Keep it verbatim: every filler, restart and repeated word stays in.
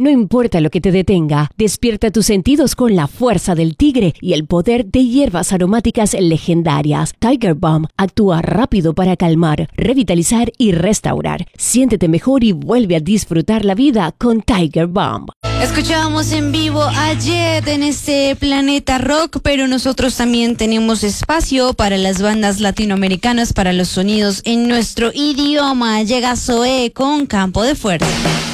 No importa lo que te detenga, despierta tus sentidos con la fuerza del tigre y el poder de hierbas aromáticas legendarias. Tiger Balm actúa rápido para calmar, revitalizar y restaurar. Siéntete mejor y vuelve a disfrutar la vida con Tiger Balm. Escuchábamos en vivo a Jet en este Planeta Rock, pero nosotros también tenemos espacio para las bandas latinoamericanas, para los sonidos en nuestro idioma. Llega Zoé con Campo de Fuerza.